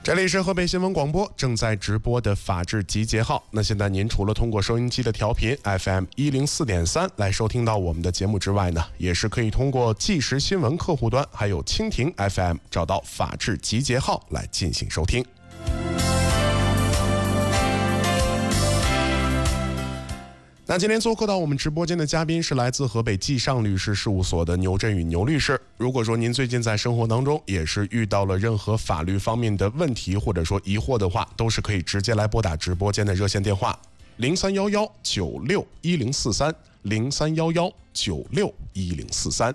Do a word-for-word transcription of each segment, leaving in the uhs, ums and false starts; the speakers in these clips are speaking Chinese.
这里是河北新闻广播正在直播的法治集结号。那现在您除了通过收音机的调频 F M 一零四点三 来收听到我们的节目之外呢，也是可以通过即时新闻客户端还有蜻蜓 F M 找到法治集结号来进行收听。那今天做客到我们直播间的嘉宾是来自河北纪尚律师事务所的牛振宇牛律师。如果说您最近在生活当中也是遇到了任何法律方面的问题或者说疑惑的话，都是可以直接来拨打直播间的热线电话零三幺幺九六一零四三零三幺幺九六一零四三。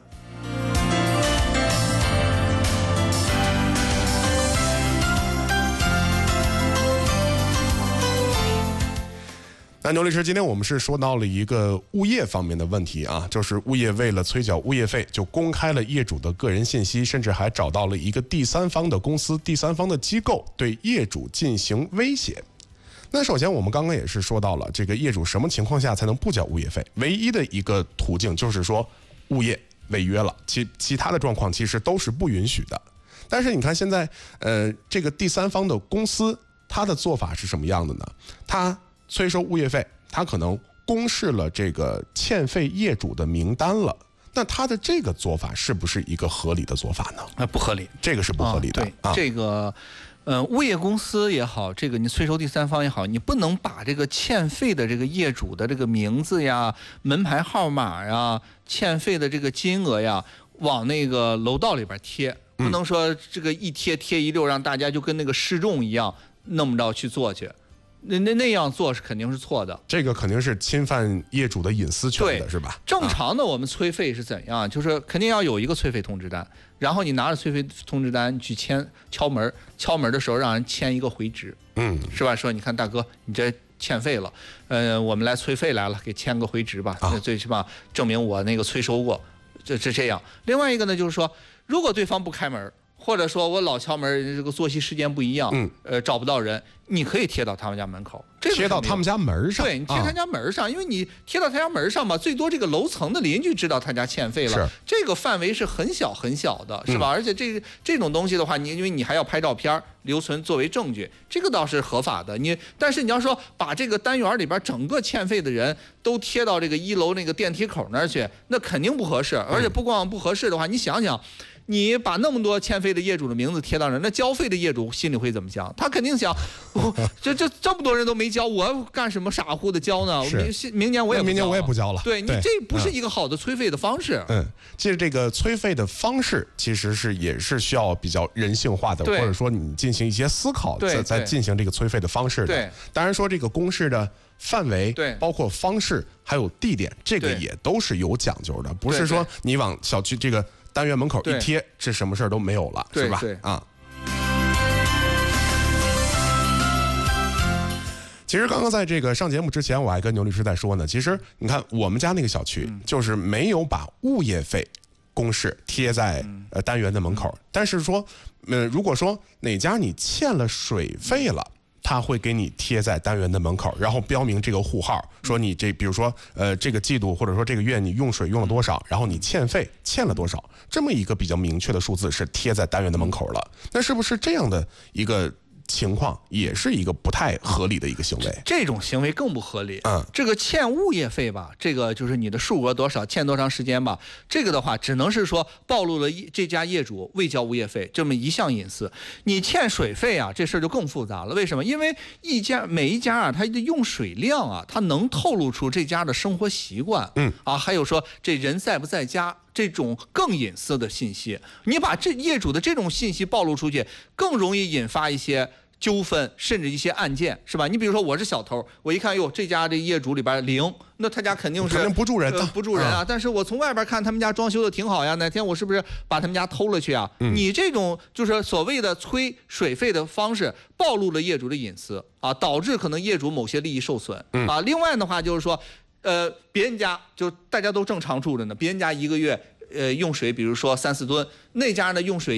那牛律师，今天我们是说到了一个物业方面的问题啊，就是物业为了催缴物业费，就公开了业主的个人信息，甚至还找到了一个第三方的公司、第三方的机构对业主进行威胁。那首先我们刚刚也是说到了，这个业主什么情况下才能不缴物业费？唯一的一个途径就是说物业违约了，其其他的状况其实都是不允许的。但是你看现在，呃，这个第三方的公司，它的做法是什么样的呢？它催收物业费，他可能公示了这个欠费业主的名单了，那他的这个做法是不是一个合理的做法呢？ 啊，不合理， 这个是不合理的。 啊、对，啊、这个，呃，物业公司也好，这个你催收第三方也好，你不能把这个欠费的这个业主的这个名字呀、门牌号码呀、欠费的这个金额呀，往那个楼道里边贴，不能说这个一贴贴一溜，让大家就跟那个示众一样那么着去做去。那那那样做是肯定是错的， 这个肯定是侵犯业主的隐私权的，是吧？ 正常的我们催费是怎样？就是肯定要有一个催费通知单，然后你拿着催费通知单去签敲门，敲门的时候让人签一个回执，嗯，是吧？说你看大哥，你这欠费了，呃，我们来催费来了，给签个回执吧，啊、最起码证明我那个催收过，这这这样。另外一个呢，就是说，如果对方不开门，或者说我老敲门，这个作息时间不一样，嗯，呃，找不到人，你可以贴到他们家门口，这个、 贴到他们家门上， 对，你贴他家门上，啊、因为你贴到他家门上吧，最多这个楼层的邻居知道他家欠费了，这个范围是很小很小的，是吧？嗯、而且这个这种东西的话，你因为你还要拍照片留存作为证据，这个倒是合法的。你但是你要说把这个单元里边整个欠费的人都贴到这个一楼那个电梯口那儿去，那肯定不合适。而且不光不合适的话，你想想。你把那么多欠费的业主的名字贴到那，那交费的业主心里会怎么想？他肯定想，哦、这这这么多人都没交，我干什么傻乎的交呢？明明年我也不交、啊、 明年我也不交了。 对你这不是一个好的催费的方式。 嗯，其实这个催费的方式其实是也是需要比较人性化的，或者说你进行一些思考，再再进行这个催费的方式的。 对， 当然说这个公示的范围，对，包括方式还有地点，这个也都是有讲究的，不是说你往小区这个。单元门口一贴，这什么事儿都没有了，是吧？啊。其实刚刚在这个上节目之前，我还跟牛律师在说呢。其实你看，我们家那个小区就是没有把物业费公示贴在呃单元的门口，但是说，呃，如果说哪家你欠了水费了。他会给你贴在单元的门口，然后标明这个户号，说你这比如说呃这个季度或者说这个月你用水用了多少，然后你欠费欠了多少，这么一个比较明确的数字是贴在单元的门口了。那是不是这样的一个情况也是一个不太合理的一个行为？ 这种行为更不合理。嗯，这个欠物业费吧，这个就是你的数额多少，欠多长时间吧。这个的话，只能是说暴露了这家业主未交物业费这么一项隐私。你欠水费啊，这事儿就更复杂了。为什么？因为一家每一家啊，它的用水量啊，它能透露出这家的生活习惯。嗯啊，还有说这人在不在家。这种更隐私的信息，你把这业主的这种信息暴露出去，更容易引发一些纠纷，甚至一些案件，是吧？你比如说我是小偷，我一看哟，这家这业主里边零，那他家肯定是肯定不住人的、 呃，不住人啊。嗯、但是我从外边看他们家装修的挺好呀，哪天我是不是把他们家偷了去啊？嗯、你这种就是所谓的催水费的方式，暴露了业主的隐私啊，导致可能业主某些利益受损、嗯、啊。另外的话就是说。呃，别人家就大家都正常住着呢，别人家一个月呃用水，比如说三四吨，那家呢用水。